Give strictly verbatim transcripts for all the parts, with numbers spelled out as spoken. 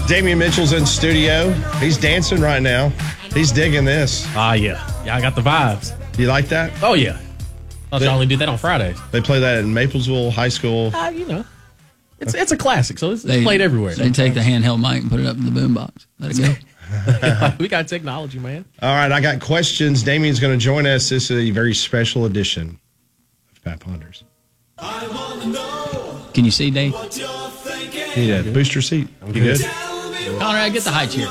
Damian Mitchell's in studio. He's dancing right now. He's digging this. Ah, uh, yeah. Yeah, I got the vibes. You like that? Oh, yeah. I thought you only did that on Fridays. They play that in Maplesville High School. Uh, you know. It's it's a classic, so it's, They- it's played everywhere. They take the handheld mic and put it up in the boombox. Let it go. We got technology, man. All right, I got questions. Damian's going to join us. This is a very special edition of Pat Ponders. Can you see, Dave? You need a booster seat. You good? Conrad, get the high chair.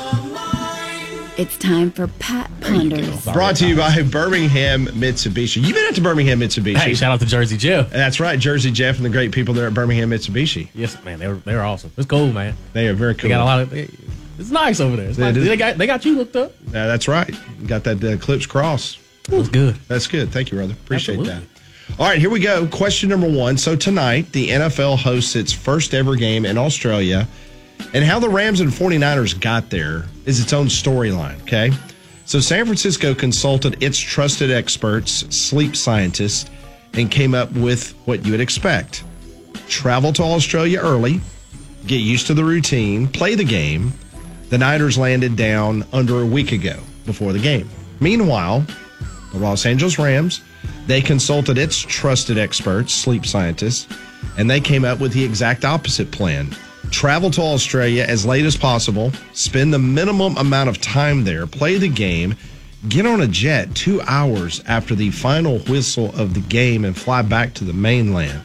It's time for Pat Ponders. Brought to you by Birmingham Mitsubishi. You've been out to Birmingham Mitsubishi. Hey, shout out to Jersey Jeff. That's right, Jersey Jeff and the great people there at Birmingham Mitsubishi. Yes, man, they were they were awesome. It's cool, man. They are very cool. They got a lot of. They, it's nice over there. It's It nice. is. They got they got you looked up. Yeah, that's right. You got that uh, Eclipse Cross. It was good. That's good. Thank you, brother. Appreciate Absolutely. that. All right, here we go. Question number one. So tonight, the N F L hosts its first ever game in Australia. And how the Rams and 49ers got there is its own storyline, okay? So San Francisco consulted its trusted experts, sleep scientists, and came up with what you would expect. Travel to Australia early, get used to the routine, play the game. The Niners landed down under a week ago before the game. Meanwhile, the Los Angeles Rams, they consulted its trusted experts, sleep scientists, and they came up with the exact opposite plan. Travel to Australia as late as possible, spend the minimum amount of time there, play the game, get on a jet two hours after the final whistle of the game, and fly back to the mainland.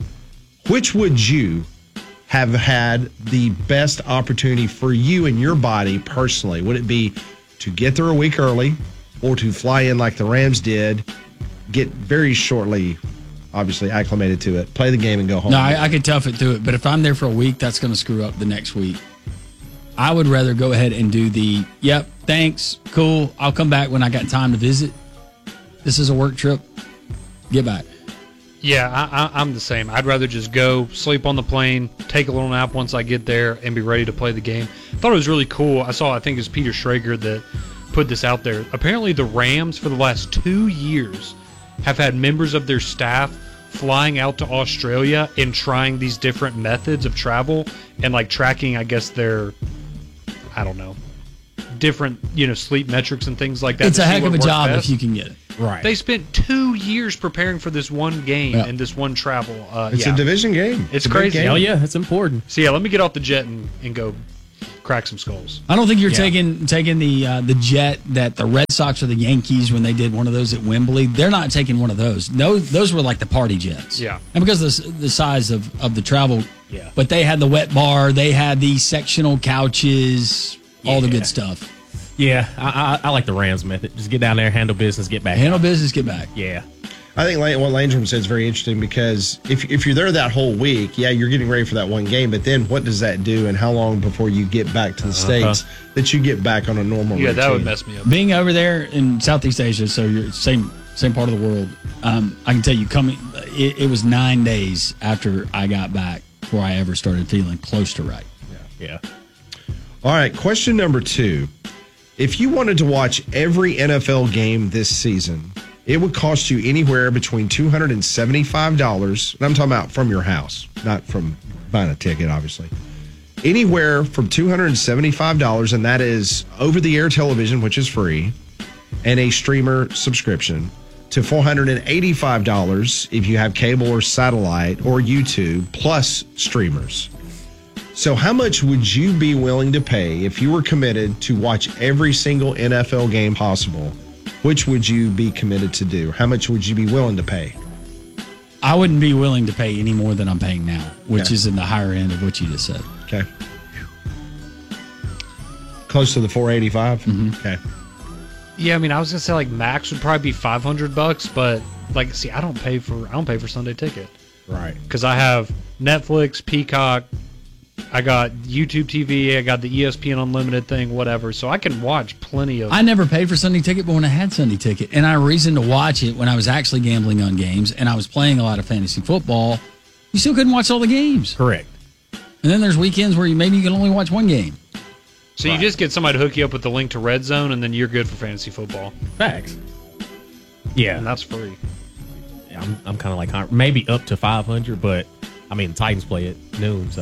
Which would you have had the best opportunity for you and your body personally? Would it be to get there a week early or to fly in like the Rams did, get very shortly, obviously, acclimated to it, play the game and go home? No, I, I could tough it through it, but if I'm there for a week, that's going to screw up the next week. I would rather go ahead and do the, yep, thanks, cool, I'll come back when I got time to visit. This is a work trip. Get back. Yeah, I, I, I'm the same. I'd rather just go, sleep on the plane, take a little nap once I get there, and be ready to play the game. I thought it was really cool. I saw, I think it was Peter Schrager that put this out there. Apparently the Rams, for the last two years, have had members of their staff flying out to Australia and trying these different methods of travel and like tracking, I guess, their, I don't know, different, you know, sleep metrics and things like that. It's to a see heck what of a works job best. if you can get it. Right. They spent two years preparing for this one game Yeah. and this one travel. Uh, It's yeah. a division game. It's a big crazy. game. Hell yeah, it's important. So yeah, let me get off the jet and, and go crack some skulls. I don't think you're Yeah. taking taking the uh, the jet that the Red Sox or the Yankees when they did one of those at Wembley. They're not taking one of those. Those those were like the party jets. Yeah. and because of the, the size of, of the travel. Yeah. But they had the wet bar. They had the sectional couches. All the Yeah. good stuff. Yeah, I, I, I like the Rams method. Just get down there, handle business, get back. Handle out. business. Get back. Yeah. I think Lane- what Landrum said is very interesting because if if you're there that whole week, yeah, you're getting ready for that one game, but then what does that do and how long before you get back to the States that you get back on a normal Yeah, that would routine? mess me up. Being over there in Southeast Asia, so you're same same part of the world. Um, I can tell you, coming, it, it was nine days after I got back before I ever started feeling close to right. Yeah. All right, question number two. If you wanted to watch every N F L game this season, it would cost you anywhere between two hundred seventy-five dollars, and I'm talking about from your house, not from buying a ticket, obviously. Anywhere from two hundred seventy-five dollars, and that is over-the-air television, which is free, and a streamer subscription, to four hundred eighty-five dollars if you have cable or satellite or YouTube, plus streamers. So how much would you be willing to pay if you were committed to watch every single N F L game possible? Which would you be committed to do? How much would you be willing to pay? I wouldn't be willing to pay any more than I'm paying now, which Okay. is in the higher end of what you just said. Okay. Close to the four eighty-five? Mm-hmm. Okay. Yeah, I mean, I was gonna say like max would probably be five hundred bucks, but like, see, I don't pay for I don't pay for Sunday Ticket Right. because I have Netflix, Peacock, I got YouTube T V, I got the E S P N Unlimited thing, whatever, so I can watch plenty of. I never paid for Sunday Ticket, but when I had Sunday Ticket, and I had a reason to watch it when I was actually gambling on games, and I was playing a lot of fantasy football, you still couldn't watch all the games. Correct. And then there's weekends where you maybe you can only watch one game. so you just get somebody to hook you up with the link to Red Zone, and then you're good for fantasy football, Facts. Yeah. and that's free. I'm, I'm kind of like maybe up to five hundred, but I mean, the Titans play at noon, so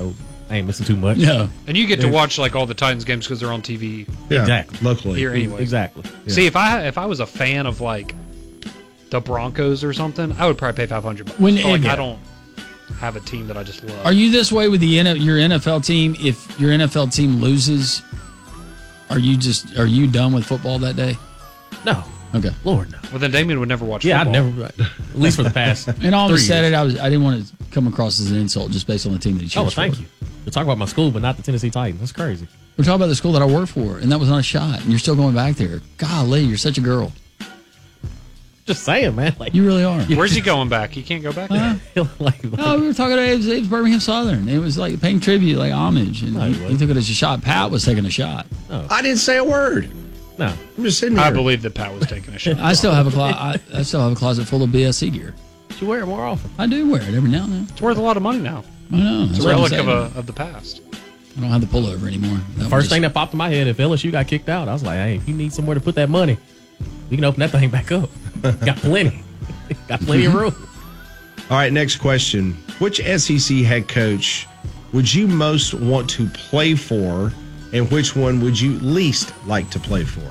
I ain't missing too much. No. And you get to watch like all the Titans games because they're on T V Yeah, Exactly. locally. here anyway. Exactly. See, if I if I was a fan of like the Broncos or something, I would probably pay five hundred bucks. When- But, like yeah. I don't have a team that I just love. Are you this way with the N- your N F L team? If your N F L team loses, are you just are you done with football that day? No. Okay. Lord, no. Well, then Damien would never watch. Yeah, I'd football. never. At least for the past. And all of three a said years. it, I was I didn't want to come across as an insult just based on the team that he Oh, chose. well, thank for. you. You're talking about my school, but not the Tennessee Titans. That's crazy. We're talking about the school that I work for, and that was not a shot. And you're still going back there. Golly, you're such a girl. Just saying, man. Like You really are. Where's he going back? He can't go back. there? like, like No, we were talking to Abe's, Abe's Birmingham Southern. It was like paying tribute, like homage, and No, he, he he wasn't. took it as a shot. Pat was taking a shot. I didn't say a word. no. I'm just sitting here. I believe that Pat was taking a shot. I still have a clo- I, I still have a closet full of B S C gear. You wear it more often. I do wear it every now and then. It's worth a lot of money now. I know. It's that's a what I'm relic of saying. a of the past. I don't have the pullover anymore. That was First just- thing that popped in my head, if L S U got kicked out, I was like, hey, if you need somewhere to put that money, you can open that thing back up. Got plenty. Got plenty of room. All right, next question. Which S E C head coach would you most want to play for, and which one would you least like to play for?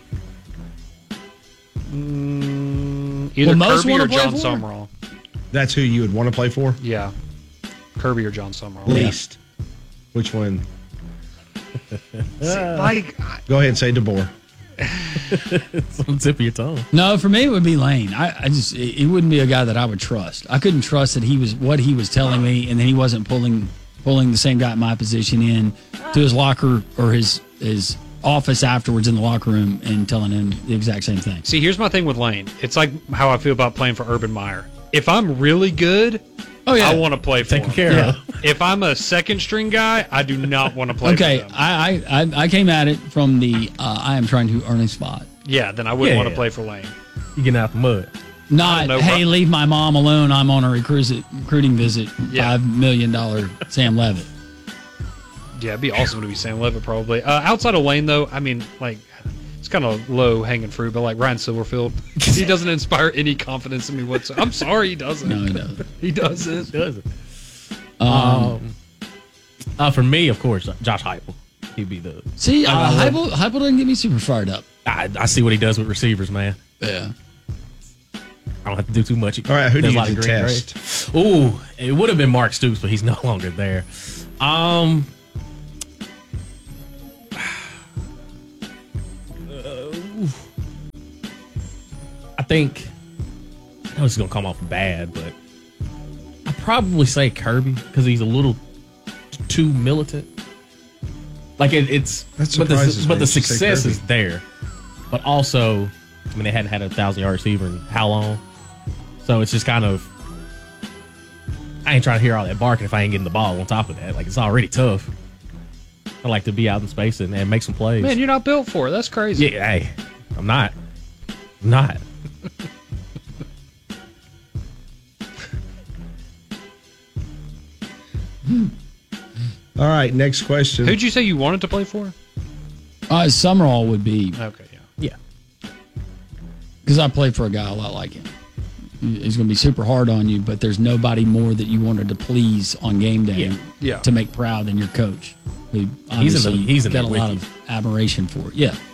Either Well, most Kirby wanna or play John for? Summerall. That's who you would want to play for? Yeah, Kirby or John Summerall. Least. Which one? Like Go ahead and say DeBoer. It's on the tip of your tongue. No, for me it would be Lane. I, I just he he wouldn't be a guy that I would trust. I couldn't trust that he was what he was telling me, and then he wasn't pulling pulling the same guy in my position in to his locker or his his office afterwards in the locker room and telling him the exact same thing. See, here's my thing with Lane. It's like how I feel about playing for Urban Meyer. If I'm really good, Oh yeah, I want to play for Taken him. care Yeah. of. If I'm a second string guy, I do not want to play Okay, for them. I, I I I came at it from the uh, I am trying to earn a spot. Yeah, then I wouldn't Yeah. want to play for Lane. You getting out the mud. Not, know, hey, Ro- leave my mom alone. I'm on a recruit, recruiting visit. Yeah. Five million dollar Sam Levitt. Yeah, it'd be awesome to be Sam Levitt probably. Uh, outside of Lane, though, I mean, like, it's kind of low hanging fruit, but like Ryan Silverfield, he doesn't inspire any confidence in me whatsoever. I'm sorry, he doesn't. No, he doesn't. He doesn't. Does it? Um, uh, for me, of course, Josh Heupel. He'd be the. See, uh, I love- Heupel, Heupel doesn't get me super fired up. I, I see what he does with receivers, man. Yeah. I don't have to do too much. All right, who do Does you a lot of green detest? gray. Ooh, it would have been Mark Stoops, but he's no longer there. Um, uh, I think I know it's gonna come off bad, but I'd probably say Kirby because he's a little t- too militant. Like it, it's That but the, surprises but me. the You say success Kirby. is there, but also, I mean, they hadn't had a thousand yard receiver in how long? So it's just kind of, I ain't trying to hear all that barking if I ain't getting the ball on top of that. Like, it's already tough. I like to be out in space and, and make some plays. Man, you're not built for it. That's crazy. yeah, hey, I'm not. I'm not. All right, next question. Who'd you say you wanted to play for? Uh, Summerall would be Okay, yeah. Yeah. because I played for a guy a lot like him. He's going to be super hard on you, but there's nobody more that you wanted to please on game day Yeah. Yeah. to make proud than your coach. Who He's in the- obviously he's in got the a lot wiki. of admiration for. It. Yeah.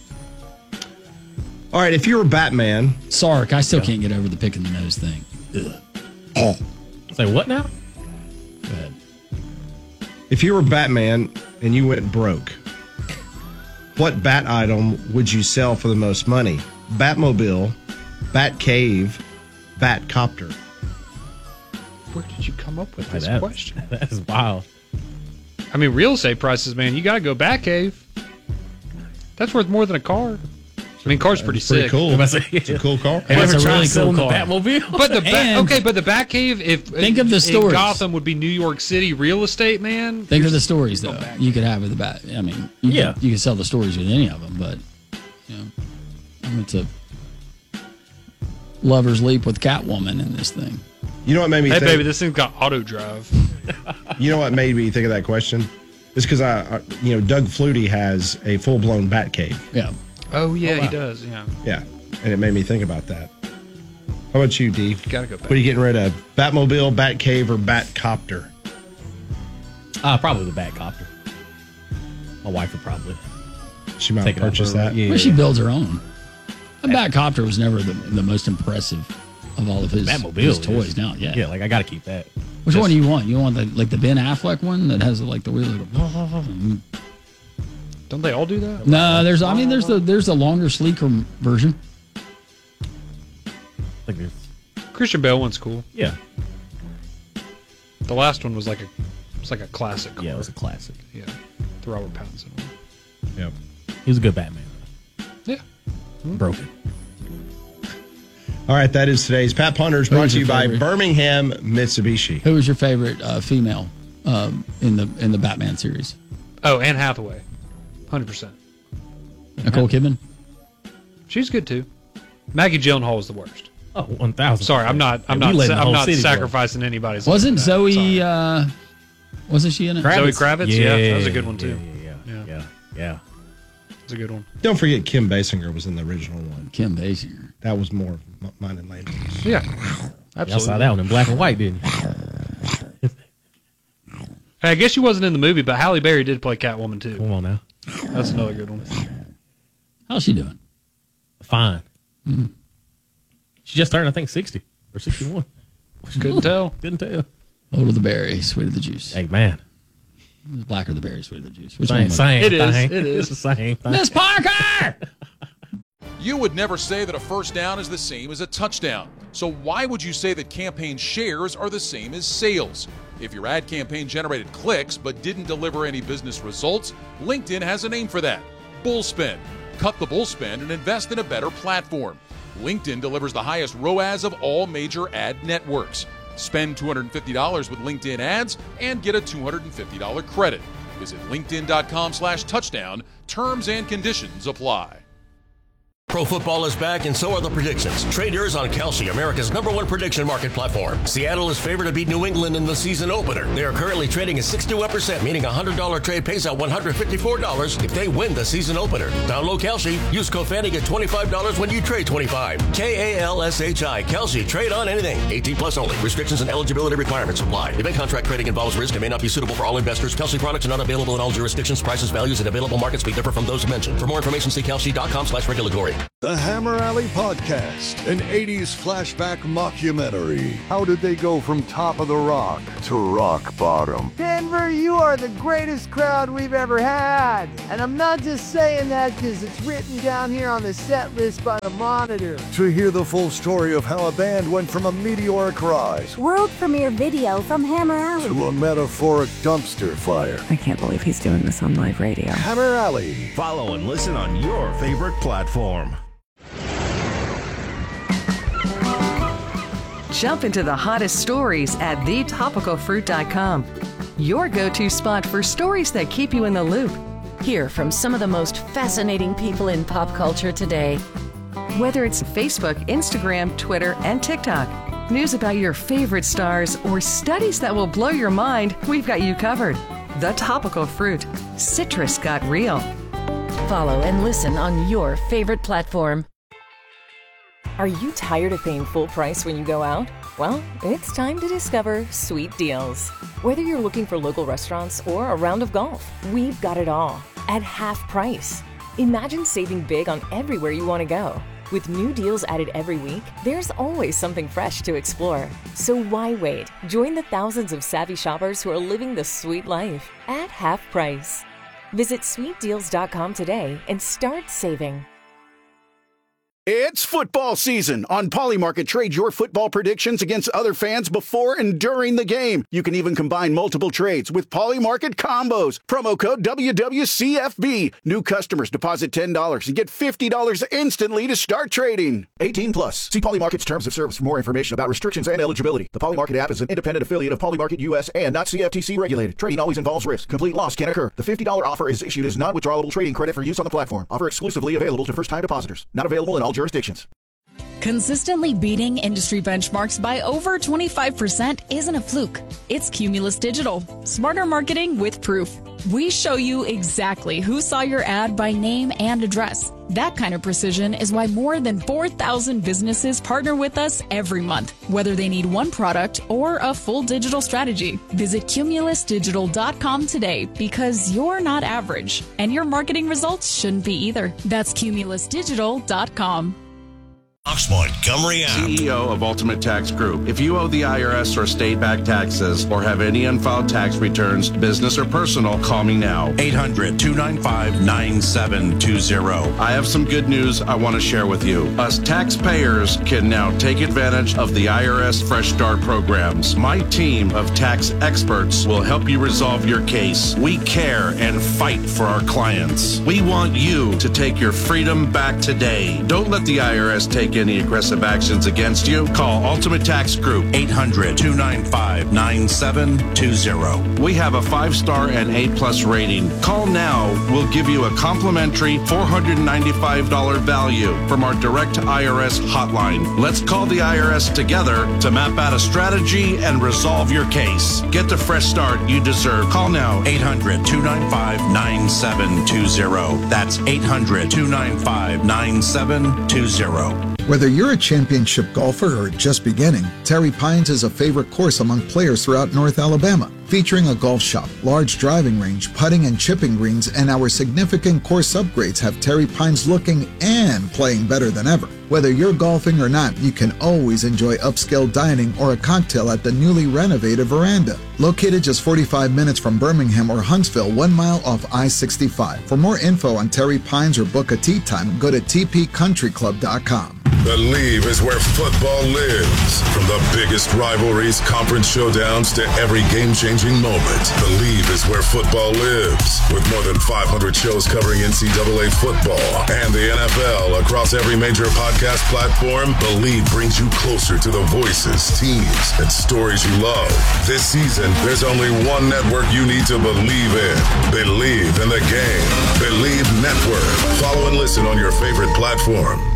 All right, if you were Batman, Sark, I still can't get over the picking the nose thing. Ugh. Say what now? Go ahead. if you were Batman and you went broke, what bat item would you sell for the most money? Batmobile, Batcave, Batcopter. Where did you come up with Like this that, question? That is wild. I mean, real estate prices, man, you got to go Batcave. That's worth more than a car. I mean, car's pretty It's pretty sick. cool. I'm about to say, It's a cool car. Have you That's ever a tried really selling cool the car. Batmobile? But the ba- And- okay, but the Batcave, if Think of the in stories. Gotham would be New York City real estate, man. Think of the stories though. back. You could have with the bat. I mean, you Yeah. could, you could sell the stories with any of them, but you know, I mean, it's a lover's leap with Catwoman in this thing. You know what made me Hey, think? baby, this thing's got auto drive. You know what made me think of that question? It's because I, I, you know, Doug Flutie has a full blown Batcave. Yeah. Oh yeah, Oh, wow. he does. Yeah, Yeah, and it made me think about that. How about you, D? gotta go back. What are you getting rid of? Batmobile, Batcave, or Batcopter? Uh, probably the Batcopter. My wife would probably She might take it out purchase for a- that. Yeah, But she yeah. builds her own. A Batcopter was never the, the most impressive of all of his, Batmobile his is. toys. Now, yeah. Yeah, like I got to keep that. Which Just- one do you want? You want the like the Ben Affleck one that has like the wheel? That go, Don't they all do that? no, there's. I mean, there's the there's the longer, sleeker version. I think there's- Christian Bale one's cool. yeah, The last one was like a, it's like a classic. yeah, it car. was a classic. Yeah, the Robert Pattinson one. Yep. He was a good Batman. Yeah. Broken. All right, that is today's Pat Punters, brought Who's to you your by favorite? Birmingham Mitsubishi. Who was your favorite uh, female um, in the in the Batman series? Oh, Anne Hathaway, hundred percent. Nicole Kidman. She's good too. Maggie Gyllenhaal was the worst. Oh, one thousand. Sorry, I'm not. I'm Yeah, we not. letting sa- the I'm whole not city go. sacrificing anybody's. Wasn't life for that. Zoe? Sorry. Uh, wasn't she in it? Zoe Kravitz? Yeah, that was a good one, too. Yeah, yeah, Yeah. yeah, yeah. yeah. It's a good one. Don't forget Kim Basinger was in the original one. Kim Basinger. That was more of m- mine and Landon's. Yeah, Y'all absolutely. saw that one in black and white, didn't you? Hey, I guess she wasn't in the movie, but Halle Berry did play Catwoman too. Come on now. That's another good one. How's she doing? Fine. She just turned, I think, sixty or sixty-one. Couldn't tell. Couldn't tell. Old of the berry, sweet of the juice. Hey, man. Blacker the berry, sweet of the juice. Which Same, one was it? same It is, thing. it is. It's the same thing. Miss Parker! You would never say that a first down is the same as a touchdown. So why would you say that campaign shares are the same as sales? If your ad campaign generated clicks but didn't deliver any business results, LinkedIn has a name for that. Bullspend. Cut the bullspend and invest in a better platform. LinkedIn delivers the highest R O A S of all major ad networks. Spend two hundred fifty dollars with LinkedIn ads and get a two hundred fifty dollars credit. Visit linkedin.com slash touchdown. Terms and conditions apply. Pro football is back, and so are the predictions. Trade yours on Kalshi, America's number one prediction market platform. Seattle is favored to beat New England in the season opener. They are currently trading at sixty-one percent, meaning a one hundred dollars trade pays out one hundred fifty-four dollars if they win the season opener. Download Kalshi. Use code Fanny, get twenty-five dollars when you trade twenty-five. K A L S H I. Kalshi. Trade on anything. eighteen plus only. Restrictions and eligibility requirements apply. Event contract trading involves risk and may not be suitable for all investors. Kalshi products are not available in all jurisdictions. Prices, values, and available markets may differ from those mentioned. For more information, see kalshi.com slash regulatory. The Hammer Alley Podcast, an eighties flashback mockumentary. How did they go from top of the rock to rock bottom? Denver, you are the greatest crowd we've ever had. And I'm not just saying that because it's written down here on the set list by the monitor. To hear the full story of how a band went from a meteoric rise World premiere video from Hammer Alley. to a metaphoric dumpster fire. I can't believe he's doing this on live radio. Hammer Alley. Follow and listen on your favorite platform. Jump into the hottest stories at the topical fruit dot com. Your go-to spot for stories that keep you in the loop. Hear from some of the most fascinating people in pop culture today. Whether it's Facebook, Instagram, Twitter, and TikTok, news about your favorite stars, or studies that will blow your mind, we've got you covered. The Topical Fruit. Citrus got real. Follow and listen on your favorite platform. Are you tired of paying full price when you go out? Well, it's time to discover Sweet Deals. Whether you're looking for local restaurants or a round of golf, we've got it all at half price. Imagine saving big on everywhere you want to go. With new deals added every week, there's always something fresh to explore. So why wait? Join the thousands of savvy shoppers who are living the sweet life at half price. Visit sweet deals dot com today and start saving. It's football season. On Polymarket, trade your football predictions against other fans before and during the game. You can even combine multiple trades with Polymarket combos. Promo code W W C F B. New customers deposit ten dollars and get fifty dollars instantly to start trading. eighteen plus. See Polymarket's terms of service for more information about restrictions and eligibility. The Polymarket app is an independent affiliate of Polymarket U S and not C F T C regulated. Trading always involves risk. Complete loss can occur. The fifty dollars offer is issued as non-withdrawable trading credit for use on the platform. Offer exclusively available to first-time depositors. Not available in all jurisdictions. Consistently beating industry benchmarks by over twenty-five percent isn't a fluke. It's Cumulus Digital. Smarter marketing with proof. We show you exactly who saw your ad by name and address. That kind of precision is why more than four thousand businesses partner with us every month, whether they need one product or a full digital strategy. Visit cumulus digital dot com today because you're not average, and your marketing results shouldn't be either. That's cumulus digital dot com. Fox Montgomery app. C E O of Ultimate Tax Group. If you owe the I R S or state-backed taxes or have any unfiled tax returns, business or personal, call me now. eight hundred, two nine five, nine seven two zero. I have some good news I want to share with you. Us taxpayers can now take advantage of the I R S Fresh Start programs. My team of tax experts will help you resolve your case. We care and fight for our clients. We want you to take your freedom back today. Don't let the I R S take any aggressive actions against you. Call Ultimate Tax Group. eight hundred, two nine five, nine seven two zero. We have a five-star and A-plus rating. Call now. We'll give you a complimentary four hundred ninety-five dollars value from our direct I R S hotline. Let's call the I R S together to map out a strategy and resolve your case. Get the fresh start you deserve. Call now. eight hundred, two nine five, nine seven two zero. That's eight hundred, two nine five, nine seven two zero. Whether you're a championship golfer or just beginning, Terry Pines is a favorite course among players throughout North Alabama. Featuring a golf shop, large driving range, putting and chipping greens, and our significant course upgrades have Terry Pines looking and playing better than ever. Whether you're golfing or not, you can always enjoy upscale dining or a cocktail at the newly renovated Veranda. Located just forty-five minutes from Birmingham or Huntsville, one mile off I sixty-five. For more info on Terry Pines or book a tee time, go to t p country club dot com. Believe is where football lives. From the biggest rivalries, conference showdowns, to every game-changing moment, Believe is where football lives. With more than five hundred shows covering N C double A football and the N F L across every major podcast platform, Believe brings you closer to the voices, teams, and stories you love. This season, there's only one network you need to believe in. Believe in the game. Believe Network. Follow and listen on your favorite platform.